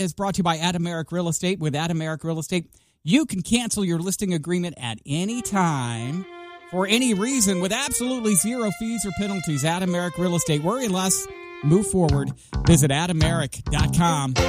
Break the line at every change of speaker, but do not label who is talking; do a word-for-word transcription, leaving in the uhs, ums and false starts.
is brought to you by Adam Merrick Real Estate. With Adam Merrick Real Estate, you can cancel your listing agreement at any time for any reason with absolutely zero fees or penalties. Adam Merrick Real Estate. Worry less. Move forward. Visit adam merrick dot com.